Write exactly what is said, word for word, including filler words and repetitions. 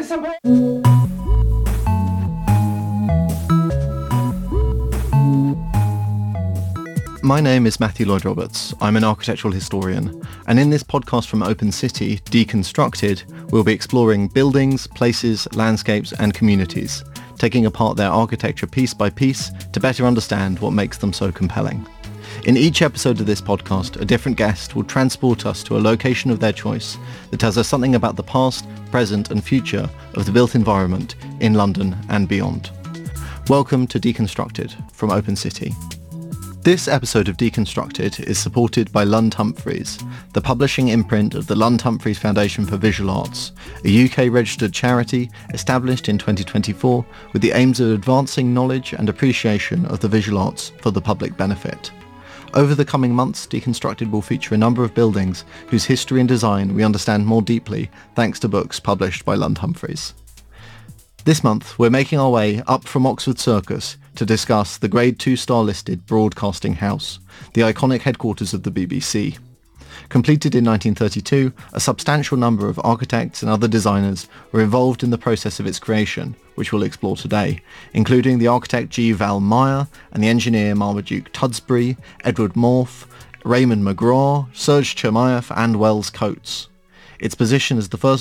My name is Matthew Lloyd Roberts. I'm an architectural historian, and in this podcast from Open City, Deconstructed, we'll be exploring buildings, places, landscapes and communities, taking apart their architecture piece by piece to better understand what makes them so compelling. In each episode of this podcast, a different guest will transport us to a location of their choice that tells us something about the past, present and future of the built environment in London and beyond. Welcome to Deconstructed from Open City. This episode of Deconstructed is supported by Lund Humphreys, the publishing imprint of the Lund Humphreys Foundation for Visual Arts, a U K-registered charity established in twenty twenty-four with the aims of advancing knowledge and appreciation of the visual arts for the public benefit. Over the coming months, Deconstructed will feature a number of buildings whose history and design we understand more deeply thanks to books published by Lund Humphreys. This month, we're making our way up from Oxford Circus to discuss the Grade two star listed Broadcasting House, the iconic headquarters of the B B C. Completed in nineteen thirty-two, a substantial number of architects and other designers were involved in the process of its creation, which we'll explore today, including the architect G. Val Meyer and the engineer Marmaduke Tudsbury, Edward Morph, Raymond McGraw, Serge Chermayeff and Wells Coates. Its position as the first